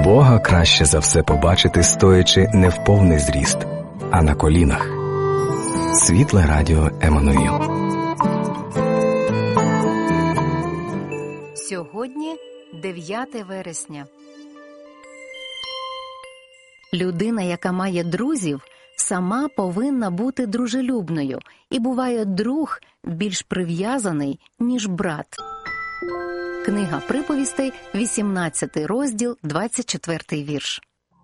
Бога краще за все побачити, стоячи не в повний зріст, а на колінах. Світле радіо Еммануїл. Сьогодні 9 вересня. Людина, яка має друзів, сама повинна бути дружелюбною, і буває друг більш прив'язаний, ніж брат. Книга приповістей, 18 розділ, 24 вірш.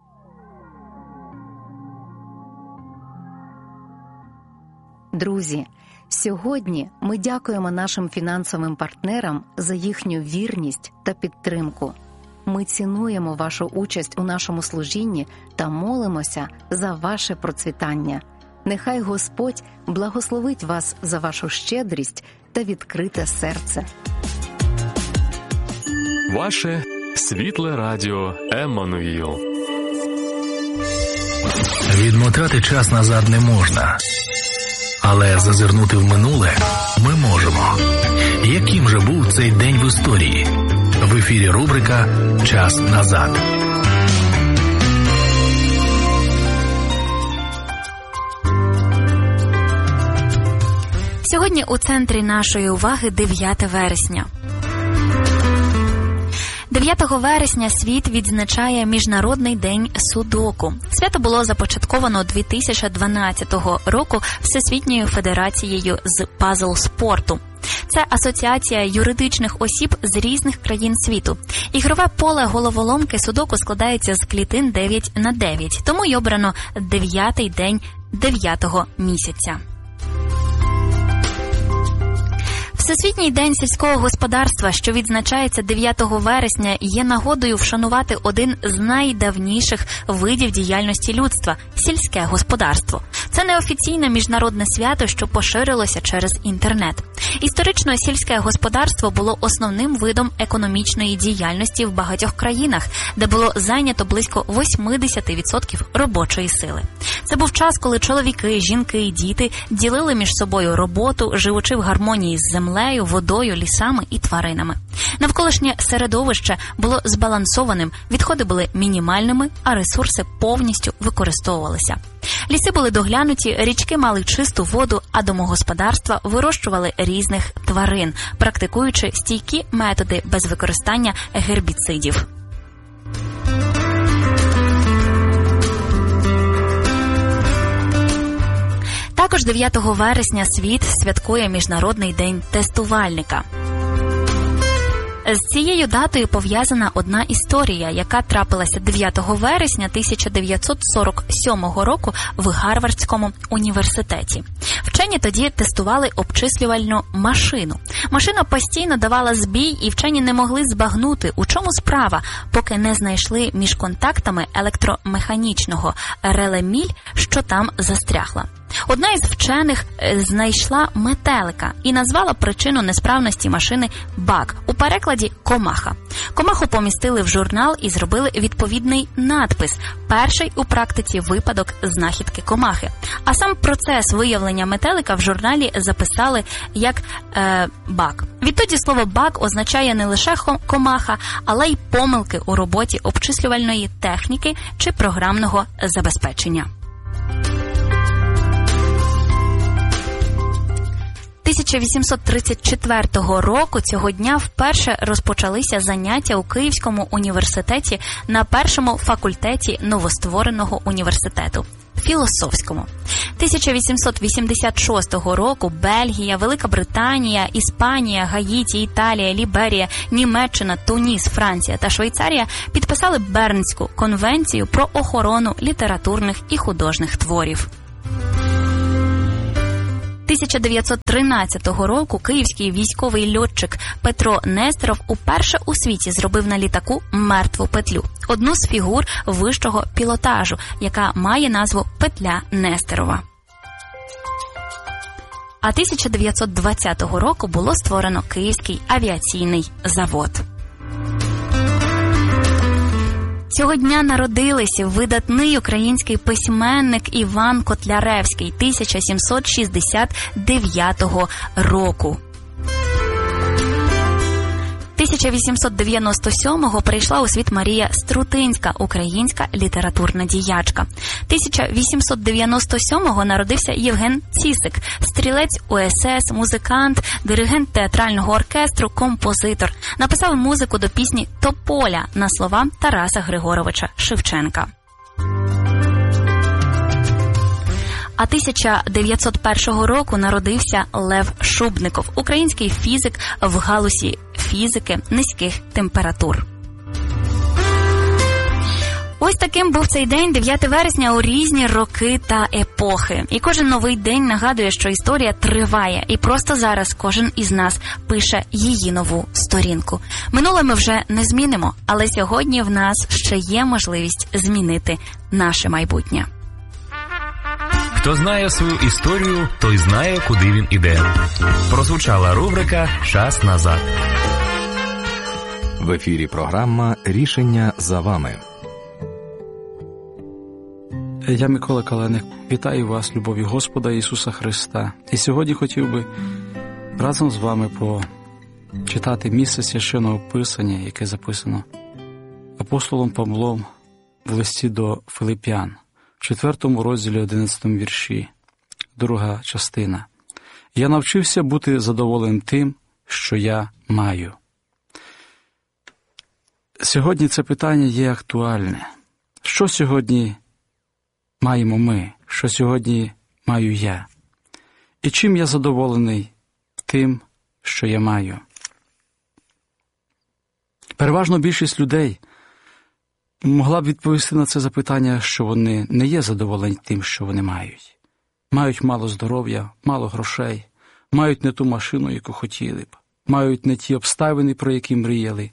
Друзі, сьогодні ми дякуємо нашим фінансовим партнерам за їхню вірність та підтримку. Ми цінуємо вашу участь у нашому служінні та молимося за ваше процвітання. Нехай Господь благословить вас за вашу щедрість та відкрите серце. Ваше світле радіо Еммануїл. Відмотати час назад не можна, але зазирнути в минуле ми можемо. Яким же був цей день в історії? В ефірі рубрика «Час назад». Сьогодні у центрі нашої уваги 9 вересня. 9 вересня світ відзначає Міжнародний день судоку. Свято було започатковано 2012 року Всесвітньою федерацією з пазл-спорту. Це асоціація юридичних осіб з різних країн світу. Ігрове поле головоломки судоку складається з клітин 9х9, тому й обрано 9-й день 9-го місяця. Всесвітній день сільського господарства, що відзначається 9 вересня, є нагодою вшанувати один з найдавніших видів діяльності людства – сільське господарство. Це неофіційне міжнародне свято, що поширилося через інтернет. Історично сільське господарство було основним видом економічної діяльності в багатьох країнах, де було зайнято близько 80% робочої сили. Це був час, коли чоловіки, жінки і діти ділили між собою роботу, живучи в гармонії з землею, водою, лісами і тваринами. Навколишнє середовище було збалансованим, відходи були мінімальними, а ресурси повністю використовувалися. Ліси були доглянуті, річки мали чисту воду, а домогосподарства вирощували різних тварин, практикуючи стійкі методи без використання гербіцидів. Також 9 вересня світ святкує Міжнародний день тестувальника. З цією датою пов'язана одна історія, яка трапилася 9 вересня 1947 року в Гарвардському університеті. Вчені тоді тестували обчислювальну машину. Машина постійно давала збій, і вчені не могли збагнути, у чому справа, поки не знайшли між контактами електромеханічного реле міль, що там застрягла. Одна із вчених знайшла метелика і назвала причину несправності машини «баг», у перекладі «комаха». Комаху помістили в журнал і зробили відповідний надпис – перший у практиці випадок знахідки комахи. А сам процес виявлення метелика в журналі записали як «баг». Відтоді слово «баг» означає не лише комаха, але й помилки у роботі обчислювальної техніки чи програмного забезпечення. 1834 року цього дня вперше розпочалися заняття у Київському університеті на першому факультеті новоствореного університету – філософському. 1886 року Бельгія, Велика Британія, Іспанія, Гаїті, Італія, Ліберія, Німеччина, Туніс, Франція та Швейцарія підписали Бернську конвенцію про охорону літературних і художніх творів. 1913 року київський військовий льотчик Петро Нестеров уперше у світі зробив на літаку мертву петлю – одну з фігур вищого пілотажу, яка має назву «Петля Нестерова». А 1920 року було створено Київський авіаційний завод. Цього дня народилися видатний український письменник Іван Котляревський 1769 року. 1897-го прийшла у світ Марія Струтинська, українська літературна діячка. 1897-го народився Євген Цісик, стрілець УСС, музикант, диригент театрального оркестру, композитор. Написав музику до пісні «Тополя» на слова Тараса Григоровича Шевченка. А 1901 року народився Лев Шубников, український фізик в галузі фізики низьких температур. Ось таким був цей день, 9 вересня, у різні роки та епохи. І кожен новий день нагадує, що історія триває. І просто зараз кожен із нас пише її нову сторінку. Минуле ми вже не змінимо, але сьогодні в нас ще є можливість змінити наше майбутнє. Хто знає свою історію, той знає, куди він іде. Прозвучала рубрика «Час назад». В ефірі програма «Рішення за вами». Я Микола Каленик. Вітаю вас, любов'ю Господа Ісуса Христа. І сьогодні хотів би разом з вами почитати місце Священного Писання, яке записано апостолом Павлом в листі до Филип'ян, в 4 розділі 11 вірші, друга частина. «Я навчився бути задоволеним тим, що я маю». Сьогодні це питання є актуальне. Що сьогодні маємо ми? Що сьогодні маю я? І чим я задоволений тим, що я маю? Переважно більшість людей могла б відповісти на це запитання, що вони не є задоволені тим, що вони мають. Мають мало здоров'я, мало грошей, мають не ту машину, яку хотіли б, мають не ті обставини, про які мріяли.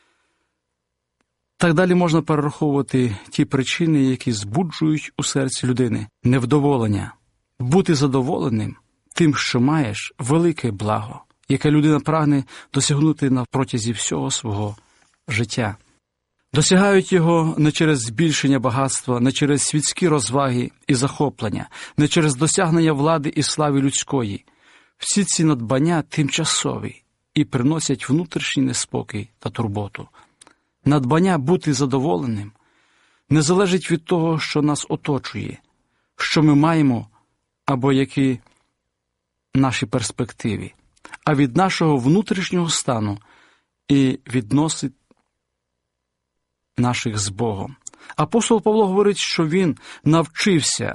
Так далі можна перераховувати ті причини, які збуджують у серці людини невдоволення. Бути задоволеним тим, що маєш, велике благо, яке людина прагне досягнути на протязі всього свого життя. Досягають його не через збільшення багатства, не через світські розваги і захоплення, не через досягнення влади і слави людської. Всі ці надбання тимчасові і приносять внутрішній неспокій та турботу. Надбання бути задоволеним не залежить від того, що нас оточує, що ми маємо або які наші перспективи, а від нашого внутрішнього стану і відносин наших з Богом. Апостол Павло говорить, що він навчився.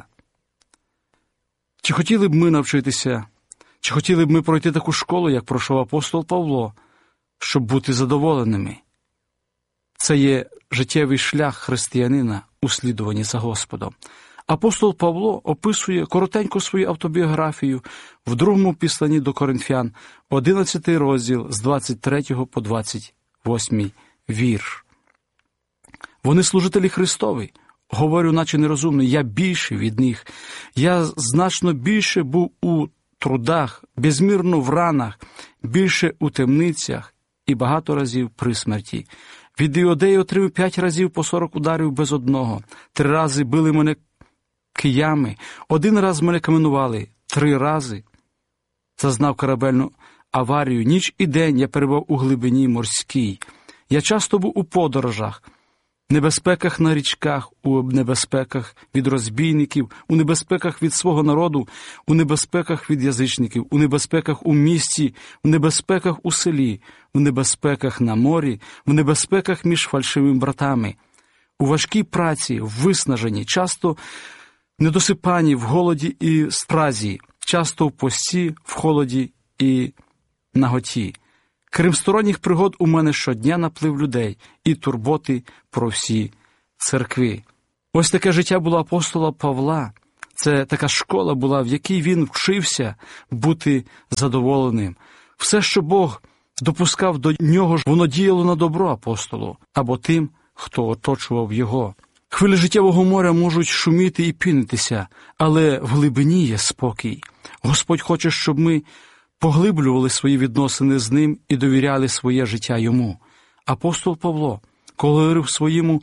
Чи хотіли б ми навчитися, чи хотіли б ми пройти таку школу, як пройшов апостол Павло, щоб бути задоволеними? Це є життєвий шлях християнина у слідуванні за Господом. Апостол Павло описує коротенько свою автобіографію в 2 післанні до Коринфян, 11 розділ з 23 по 28 вірш. Вони служителі Христові. Говорю, наче нерозумний, я більше від них. Я значно більше був у трудах, безмірно в ранах, більше у темницях і багато разів при смерті. Від іудеї отримав 5 разів по 40 ударів без одного. 3 рази били мене киями. 1 раз мене каменували. 3 рази зазнав корабельну аварію. Ніч і день я перебував у глибині морській. Я часто був у подорожах, небезпеках на річках, у небезпеках від розбійників, у небезпеках від свого народу, у небезпеках від язичників, у небезпеках у місті, у небезпеках у селі, у небезпеках на морі, у небезпеках між фальшивими братами, у важкій праці, в виснаженні, часто недосипанні, в голоді і спразі, часто в пості, в холоді і наготі. Крім сторонніх пригод, у мене щодня наплив людей і турботи про всі церкви. Ось таке життя було апостола Павла. Це така школа була, в якій він вчився бути задоволеним. Все, що Бог допускав до нього, воно діяло на добро апостолу або тим, хто оточував його. Хвилі життєвого моря можуть шуміти і пінитися, але в глибині є спокій. Господь хоче, щоб ми поглиблювали свої відносини з Ним і довіряли своє життя Йому. Апостол Павло, коли говорив в своєму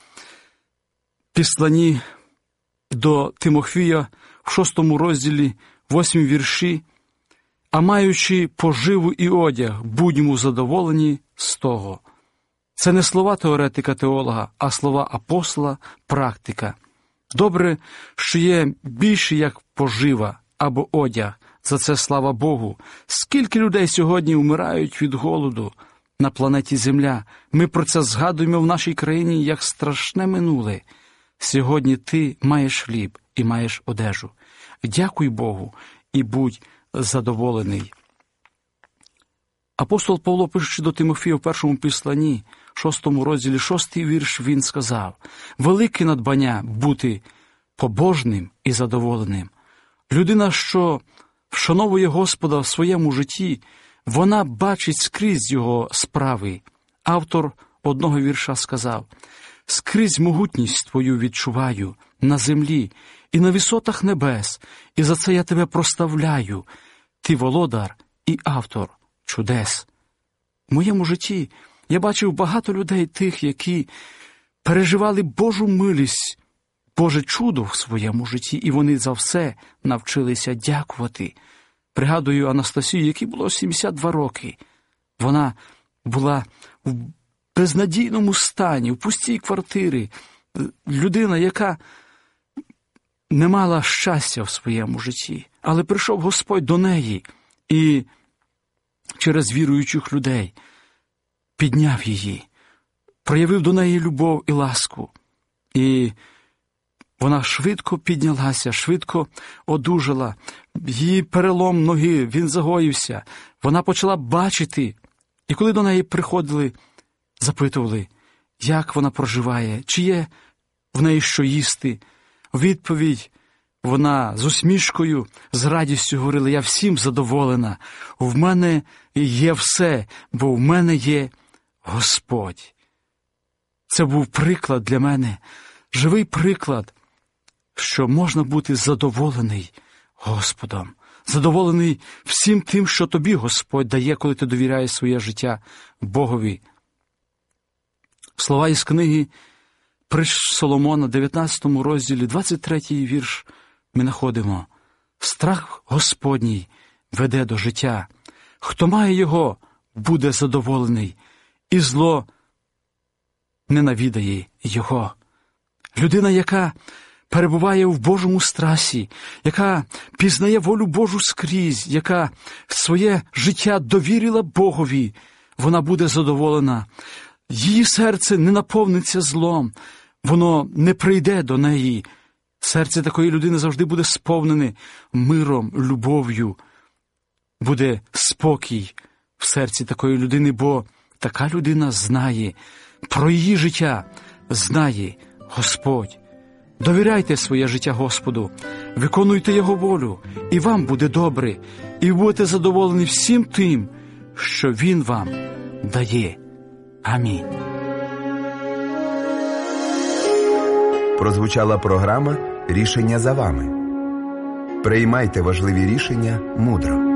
післанні до Тимофія в 6 розділі, 8 вірші, а маючи поживу і одяг, будьмо задоволені з того. Це не слова теоретика-теолога, а слова апостола, практика. Добре, що є більше, як пожива або одяг. За це слава Богу. Скільки людей сьогодні вмирають від голоду на планеті Земля. Ми про це згадуємо в нашій країні як страшне минуле. Сьогодні ти маєш хліб і маєш одежу. Дякуй Богу і будь задоволений. Апостол Павло, пишучи до Тимофія в першому посланні, 6 розділі, 6 вірш, він сказав: «Велике надбання бути побожним і задоволеним». Людина, що вшановує Господа в своєму житті, вона бачить скрізь його справи. Автор одного вірша сказав: «Скрізь могутність твою відчуваю на землі і на висотах небес, і за це я тебе прославляю. Ти володар і автор чудес». В моєму житті я бачив багато людей тих, які переживали Божу милість, Боже чудо в своєму житті, і вони за все навчилися дякувати. Пригадую Анастасію, якій було 72 роки. Вона була в безнадійному стані, в пустій квартирі. Людина, яка не мала щастя в своєму житті. Але прийшов Господь до неї і через віруючих людей підняв її, проявив до неї любов і ласку. І вона швидко піднялася, швидко одужала. Її перелом ноги, він загоївся. Вона почала бачити. І коли до неї приходили, запитували, як вона проживає, чи є в неї що їсти. У відповідь вона з усмішкою, з радістю говорила: «Я всім задоволена. В мене є все, бо в мене є Господь». Це був приклад для мене, живий приклад, що можна бути задоволений Господом, задоволений всім тим, що тобі Господь дає, коли ти довіряєш своє життя Богові. Слова із книги Притч Соломона, 19 розділі, 23 вірш, ми знаходимо: «Страх Господній веде до життя. Хто має його, буде задоволений, і зло не навідає його». Людина, яка перебуває в Божому страсі, яка пізнає волю Божу скрізь, яка своє життя довірила Богові, вона буде задоволена. Її серце не наповниться злом, воно не прийде до неї. Серце такої людини завжди буде сповнене миром, любов'ю. Буде спокій в серці такої людини, бо така людина знає про її життя, знає Господь. Довіряйте своє життя Господу, виконуйте Його волю, і вам буде добре, і ви будете задоволені всім тим, що Він вам дає. Амінь. Прозвучала програма «Рішення за вами». Приймайте важливі рішення мудро.